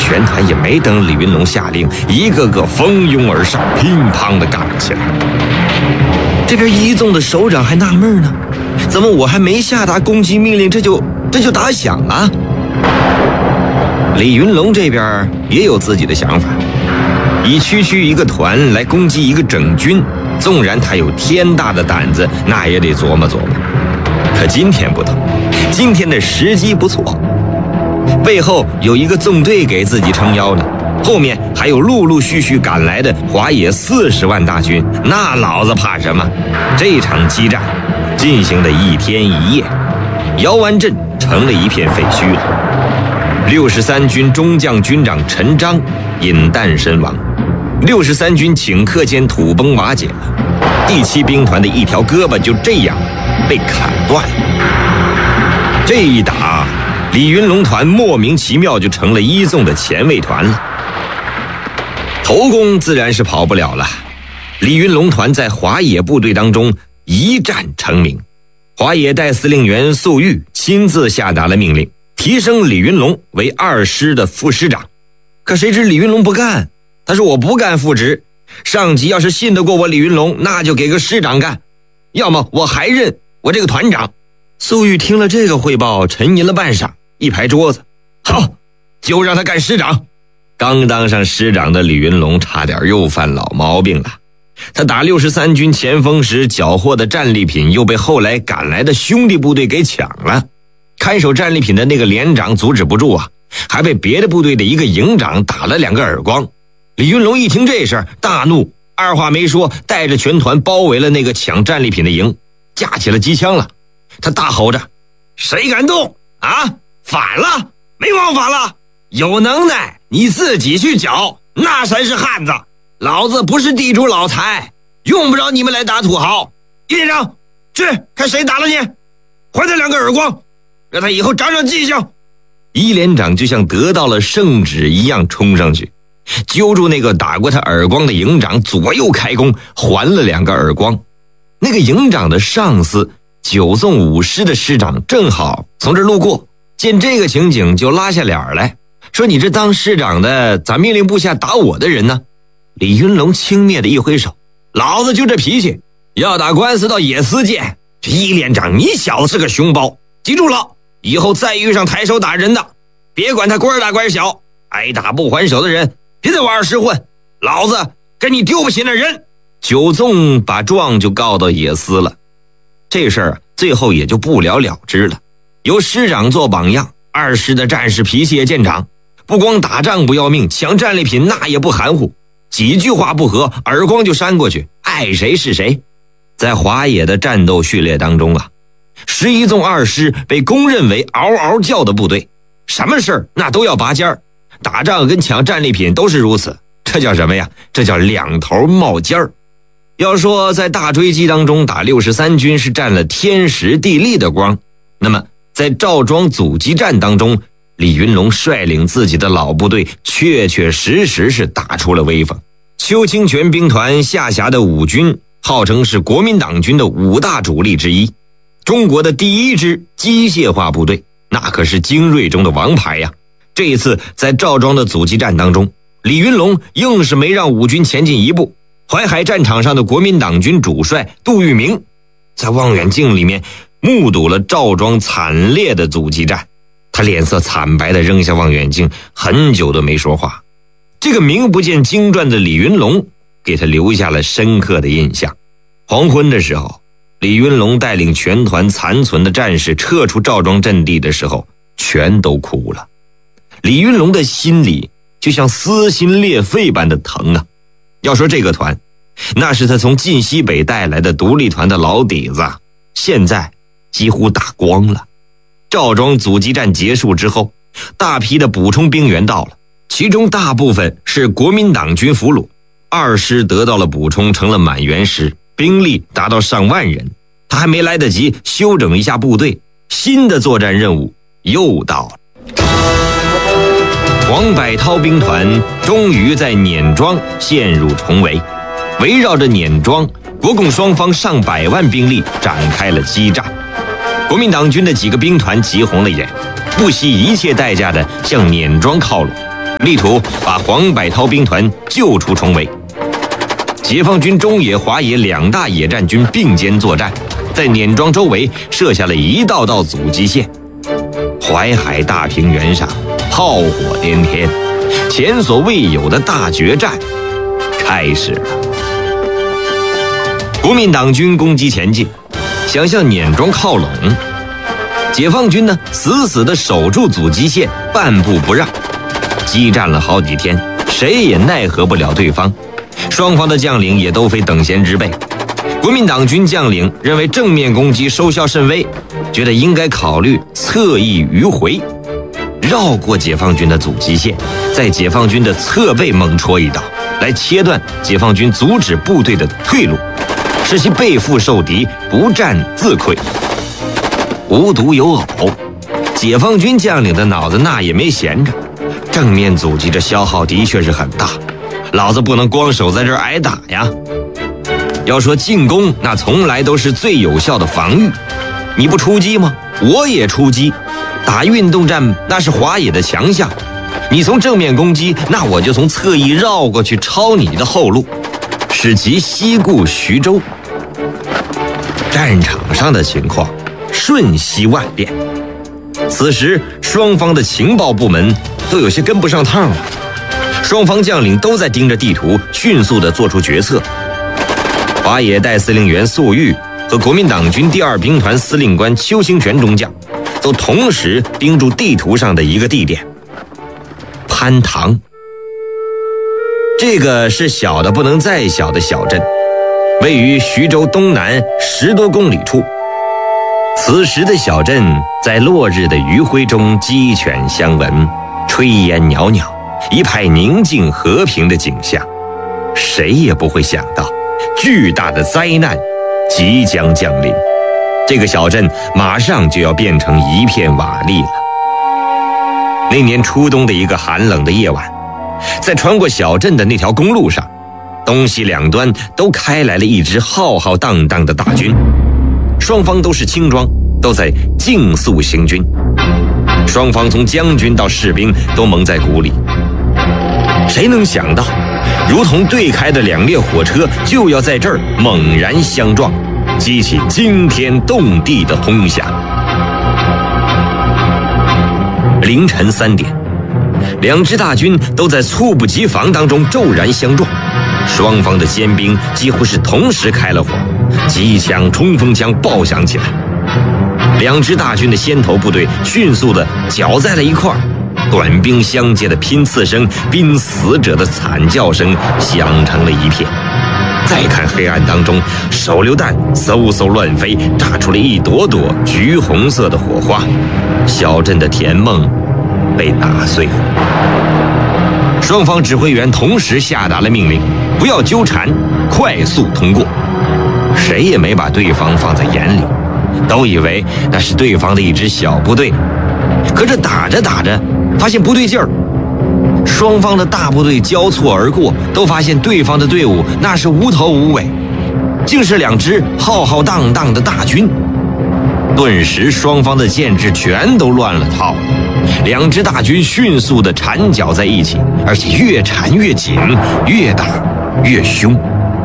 全团也没等李云龙下令，一个个蜂拥而上，乒乓的干了起来。这边一纵的首长还纳闷呢，怎么我还没下达攻击命令，这就打响了？李云龙这边也有自己的想法，以区一个团来攻击一个整军，纵然他有天大的胆子，那也得琢磨琢磨。可今天不同，今天的时机不错，背后有一个纵队给自己撑腰呢，后面还有陆续赶来的华野40万大军，那老子怕什么？这场激战进行了1天1夜，姚湾镇成了一片废墟了。63军中将军长陈章饮弹身亡，63军顷刻间土崩瓦解了，第7兵团的一条胳膊就这样被砍断了。这一打，李云龙团莫名其妙就成了一纵的前卫团了。头功自然是跑不了了，李云龙团在华野部队当中一战成名，华野代司令员粟裕亲自下达了命令，提升李云龙为2师的副师长。可谁知李云龙不干，他说我不干副职，上级要是信得过我李云龙，那就给个师长干，要么我还认我这个团长。粟裕听了这个汇报，沉吟了半晌，一拍桌子，好，就让他干师长。刚当上师长的李云龙差点又犯老毛病了，他打63军前锋时缴获的战利品又被后来赶来的兄弟部队给抢了，看守战利品的那个连长阻止不住啊，还被别的部队的一个营长打了2个耳光。李云龙一听这事儿大怒，二话没说，带着全团包围了那个抢战利品的营，架起了机枪了。他大吼着，谁敢动啊？反了，没王法了，有能耐你自己去剿，那才是汉子，老子不是地主老财，用不着你们来打土豪。一连长，去看谁打了你，还他2个耳光，让他以后长长记性。一连长就像得到了圣旨一样冲上去，揪住那个打过他耳光的营长，左右开弓，还了2个耳光。那个营长的上司9纵5师的师长正好从这路过，见这个情景就拉下脸来，说你这当师长的咋命令部下打我的人呢？李云龙轻蔑的一挥手，老子就这脾气，要打官司到野司见。这一连长，你小子是个熊包，记住了，以后再遇上抬手打人的，别管他官大官小，挨打不还手的人别在我2师混，老子跟你丢不起那人。9纵把状就告到野司了，这事儿最后也就不了了之了。由师长做榜样，2师的战士脾气也见长，不光打仗不要命，抢战利品那也不含糊，几句话不合，耳光就扇过去，爱谁是谁。在华野的战斗序列当中啊，11纵2师被公认为嗷嗷叫的部队，什么事儿那都要拔尖儿，打仗跟抢战利品都是如此，这叫什么呀？这叫两头冒尖儿。要说在大追击当中打63军是占了天时地利的光，那么在赵庄阻击战当中，李云龙率领自己的老部队确实是打出了威风。邱清泉兵团下辖的5军号称是国民党军的5大主力之一，中国的第1支机械化部队，那可是精锐中的王牌呀。这一次在赵庄的阻击战当中，李云龙硬是没让5军前进一步。淮海战场上的国民党军主帅杜聿明在望远镜里面目睹了赵庄惨烈的阻击战，他脸色惨白地扔下望远镜，很久都没说话。这个名不见经传的李云龙给他留下了深刻的印象。黄昏的时候，李云龙带领全团残存的战士撤出赵庄阵地的时候，全都哭了。李云龙的心里就像撕心裂肺般的疼啊。要说这个团，那是他从晋西北带来的独立团的老底子，现在几乎打光了。赵庄阻击战结束之后，大批的补充兵员到了，其中大部分是国民党军俘虏，2师得到了补充，成了满员师，兵力达到上万人。他还没来得及休整一下部队，新的作战任务又到了。黄百韬兵团终于在碾庄陷入重围，围绕着碾庄，国共双方上百万兵力展开了激战。国民党军的几个兵团急红了眼，不惜一切代价的向碾庄靠拢。 力图把黄百韬兵团救出重围。解放军中野、华野两大野战军并肩作战，在碾庄周围设下了一道道阻击线。淮海大平原上炮火连天，前所未有的大决战开始了。国民党军攻击前进，想向碾庄靠拢。解放军呢，死死地守住阻击线，半步不让。激战了好几天，谁也奈何不了对方。双方的将领也都非等闲之辈。国民党军将领认为正面攻击收效甚微，觉得应该考虑侧翼迂回，绕过解放军的阻击线，在解放军的侧背猛戳一刀，来切断解放军阻止部队的退路，使其背腹受敌，不战自溃。无独有偶，解放军将领的脑子那也没闲着，正面阻击的消耗的确是很大，老子不能光守在这儿挨打呀。要说进攻，那从来都是最有效的防御，你不出击吗？我也出击。打运动战那是华野的强项，你从正面攻击，那我就从侧翼绕过去抄你的后路，使其西顾徐州。战场上的情况瞬息万变，此时双方的情报部门都有些跟不上趟了，双方将领都在盯着地图，迅速地做出决策。华野代司令员粟裕和国民党军第2兵团司令官邱兴全中将都同时盯住地图上的一个地点——潘塘。这个是小的不能再小的小镇，位于徐州东南10多公里处。此时的小镇在落日的余晖中鸡犬相闻，炊烟袅袅，一派宁静和平的景象。谁也不会想到巨大的灾难即将降临，这个小镇马上就要变成一片瓦砾了。那年初冬的一个寒冷的夜晚，在穿过小镇的那条公路上，东西两端都开来了一支浩浩荡荡的大军，双方都是轻装，都在竞速行军。双方从将军到士兵都蒙在鼓里。谁能想到，如同对开的2列火车就要在这儿猛然相撞，激起惊天动地的轰响。凌晨3点，2支大军都在猝不及防当中骤然相撞，双方的尖兵几乎是同时开了火，机枪、冲锋枪爆响起来。2支大军的先头部队迅速地搅在了一块儿，短兵相接的拼刺声、濒死者的惨叫声响成了一片。再看黑暗当中，手榴弹嗖嗖乱飞，炸出了一朵朵橘红色的火花，小镇的甜梦被打碎了。双方指挥员同时下达了命令，不要纠缠，快速通过。谁也没把对方放在眼里，都以为那是对方的一支小部队。可这打着打着，发现不对劲儿，双方的大部队交错而过，都发现对方的队伍那是无头无尾，竟是2支浩浩荡荡的大军。顿时双方的建制全都乱了套了，2支大军迅速地缠搅在一起，而且越缠越紧，越打越凶。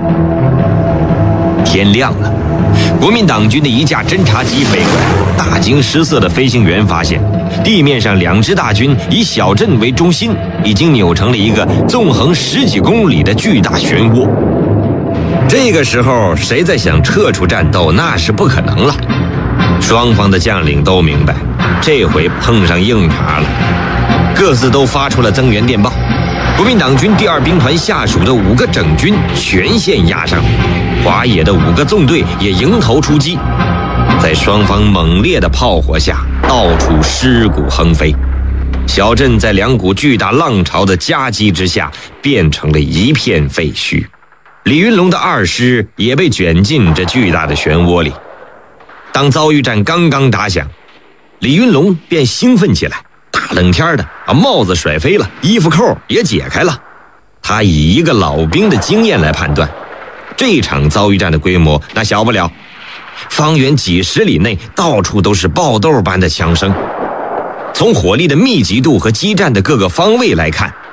天亮了，国民党军的一架侦察机飞过来，大惊失色的飞行员发现地面上2支大军以小镇为中心，已经扭成了一个纵横10几公里的巨大漩涡。这个时候谁再想撤出战斗，那是不可能了。双方的将领都明白，这回碰上硬茬了，各自都发出了增援电报。国民党军第2兵团下属的5个整军全线压上来，华野的5个纵队也迎头出击。在双方猛烈的炮火下，到处尸骨横飞，小镇在2股巨大浪潮的夹击之下变成了一片废墟。李云龙的2师也被卷进这巨大的漩涡里。当遭遇战刚刚打响，李云龙便兴奋起来，大冷天的把帽子甩飞了，衣服扣也解开了。他以一个老兵的经验来判断，这场遭遇战的规模那小不了，方圆几10里内到处都是爆豆般的枪声。 从火力的密集度和激战的各个方位来看，